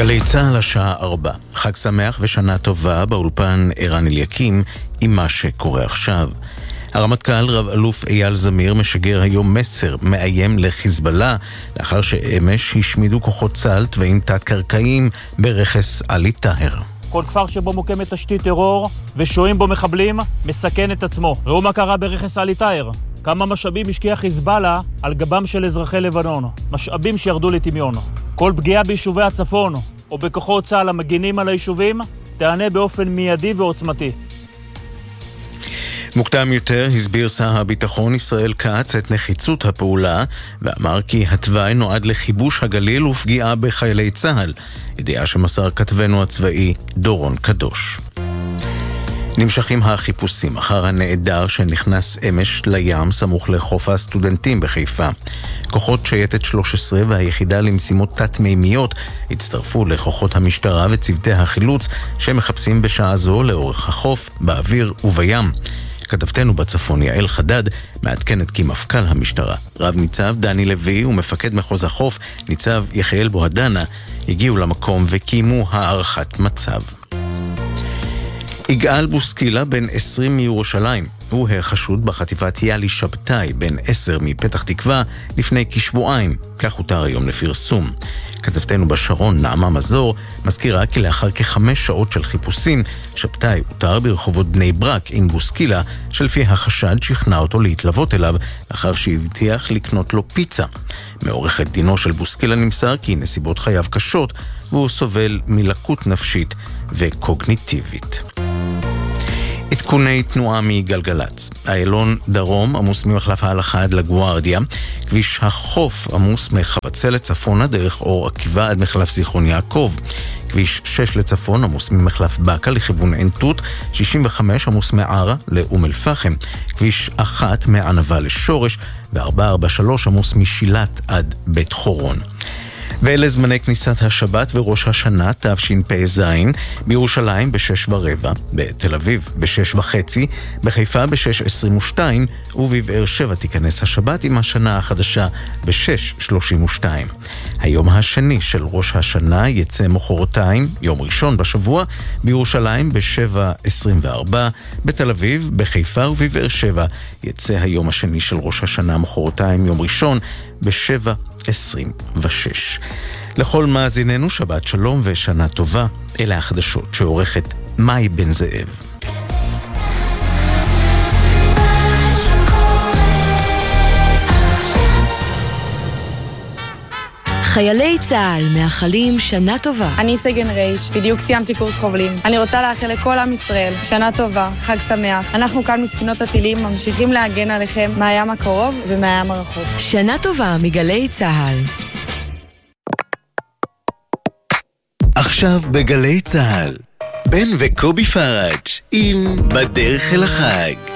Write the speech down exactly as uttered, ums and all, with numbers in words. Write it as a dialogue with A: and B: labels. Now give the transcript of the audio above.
A: גלי צהל השעה ארבע. חג שמח ושנה טובה באולפן ערן אליקים עם מה שקורה עכשיו. הרמטכ"ל רב אלוף אייל זמיר משגר היום מסר מאיים לחיזבאללה לאחר שאמש השמידו כוחות צה"ל תוואים תת-קרקעיים ברכס עלי טהר.
B: כל כפר שבו מוקמת תשתית טרור ושוהים בו מחבלים מסכן את עצמו. ראו מה קרה ברכס עלי טהר. כמה משאבים השקיע חיזבאללה על גבם של אזרחי לבנון. משאבים שירדו לטמיון. כל פגיעה ביישובי הצפון או בכוחות צה"ל המגינים על היישובים תענה באופן מיידי ועוצמתי.
A: מוקדם יותר הסביר שר הביטחון ישראל כץ את נחיצות הפעולה ואמר כי התוואי נועד לכיבוש הגליל ופגיעה בחיילי צה"ל, ידיעה שמסר כתבנו הצבאי דורון קדוש. נמשכים החיפושים אחר הנעדר שנכנס אמש לים סמוך לחוף הסטודנטים בחיפה. כוחות שייטת שלוש עשרה והיחידה למשימות תת-מימיות הצטרפו לכוחות המשטרה וצוותי החילוץ שמחפשים בשעה זו לאורך החוף, באוויר ובים. כתבתנו בצפון יעל חדד מעדכנת כי מפכ"ל המשטרה, רב ניצב דני לוי ומפקד מחוז החוף ניצב יחיאל בוהדנה הגיעו למקום וקיימו הערכת מצב. יגאל בוסקילה בן עשרים מירושלים, הוא החשוד בחטיפת יאלי שבתאי בן עשר מפתח תקווה לפני כשבועיים, כך הותר היום לפרסום. כתבתנו בשרון נעמה מזור מזכירה כי לאחר כחמש שעות של חיפושים, שבתאי הותר ברחובות בני ברק עם בוסקילה שלפי החשד שכנע אותו להתלוות אליו לאחר שהבטיח לקנות לו פיצה. מעורכת דינו של בוסקילה נמסר כי נסיבות חייו קשות והוא סובל מלקות נפשית וקוגניטיבית. עדכוני תנועה מגלגלץ. איילון דרום עמוס ממחלף ההלכה עד לגוארדיה, כביש החוף עמוס מחבצה לצפונה דרך אור עקיבא עד מחלף זיכרון יעקב, כביש שש לצפון עמוס ממחלף בקה לכיוון עין תות, שישים וחמש עמוס מערה לאום אל פחם, כביש אחת מענבה לשורש ו-ארבע ארבע שלוש עמוס משילת עד בית חורון. ואלה זמני כניסת השבת וראש השנה תשפ"ז, בירושלים בשש ורבע, בתל אביב בשש וחצי, בחיפה בשש עשרים ושתיים, ובבאר שבע תיכנס השבת עם השנה החדשה בשש שלושים ושתיים. היום השני של ראש השנה יצא מחרתיים, יום ראשון בשבוע, בירושלים בשבע עשרים וארבע, בתל אביב, בחיפה ובבאר שבע יצא היום השני של ראש השנה מחרתיים, יום ראשון בשבע עשרים ושש. לכל מאזיננו שבת שלום ושנה טובה. אלה החדשות שעורכת מאי בן זאב.
C: חיילי צה"ל מאחלים שנה טובה.
D: אני סגן רייש, בדיוק סיימתי קורס חובלים. אני רוצה לאחל לכל עם ישראל שנה טובה, חג שמח. אנחנו כאן מספינות הטילים ממשיכים להגן עליכם מהים הקרוב ומהים הרחוק.
C: שנה טובה מגלי צה"ל.
E: עכשיו בגלי צה"ל, בן וקובי פראג' עם בדרך אל החג.